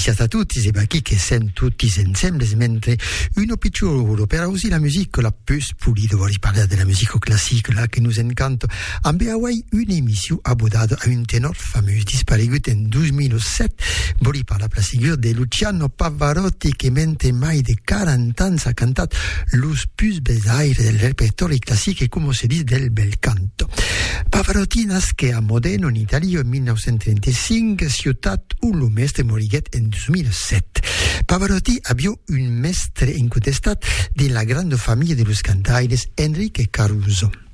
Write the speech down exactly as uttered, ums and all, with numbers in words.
Delicias a tutti, e bacchi che sen tutti ensemble, mentre uno piccolo per aussi la musique la plus pulita, vuoi parlare della musique classique là che nous encanta. En Hawaii, une émission abordée à un ténor fameux disparu en deux mille sept, vuoi parlare la figure de Luciano Pavarotti che mente mai de quarante ans ha cantato los plus bels aires del repertorio classique, come si dice del bel canto. Pavarotti nasce a Modena in Italia en millenovecentotrentacinque, ciutat où lo mestre moriguet en deux mille sept. Pavarotti avió un mestre incontestat de la grande famille de los cantaires Enrique Caruso.